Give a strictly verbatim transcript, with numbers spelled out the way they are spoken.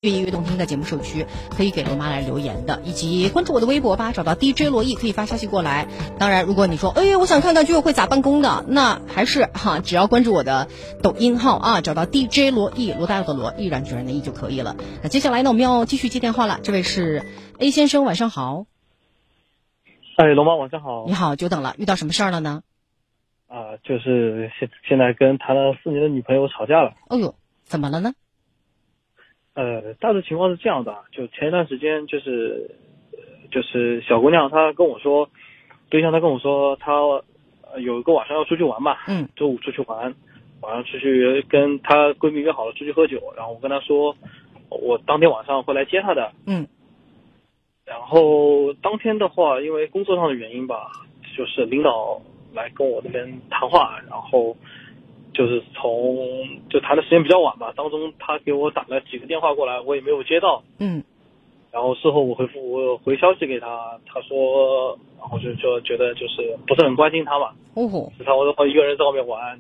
音乐动听的节目社区，可以给罗妈来留言的，以及关注我的微博吧，找到 D J 罗毅可以发消息过来。当然，如果你说，哎，我想看看居委会咋办公的，那还是哈，只要关注我的抖音号啊，找到 D J 罗毅，罗大佑的罗，毅然决然的毅就可以了。那接下来呢，我们要继续接电话了，这位是 A 先生，晚上好。 哎，龙妈晚上好。 你好，久等了，遇到什么事儿了呢？ 啊、就是现现在跟谈了四年的女朋友吵架了。 哦呦，怎么了呢？ 呃，大致情况是这样的，就前一段时间就是就是小姑娘她跟我说，对象她跟我说她呃有一个晚上要出去玩嘛， 嗯， 周五出去玩，晚上出去跟她闺蜜约好了出去喝酒，然后我跟她说我当天晚上会来接她的， 嗯， 然后当天的话因为工作上的原因吧，就是领导来跟我这边谈话，然后就是从就谈的时间比较晚吧，当中他给我打了几个电话过来，我也没有接到。 嗯， 然后事后我回复我回消息给他，他说，然后就就觉得就是不是很关心他嘛， 哦吼， 是他我一个人在外面玩，